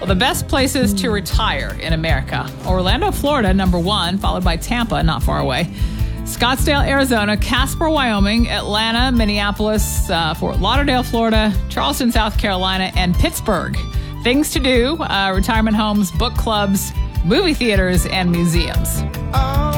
Well, the best places to retire in America. Orlando, Florida, number 1, followed by Tampa, not far away. Scottsdale, Arizona, Casper, Wyoming, Atlanta, Minneapolis, Fort Lauderdale, Florida, Charleston, South Carolina, and Pittsburgh. Things to do, retirement homes, book clubs, movie theaters, and museums.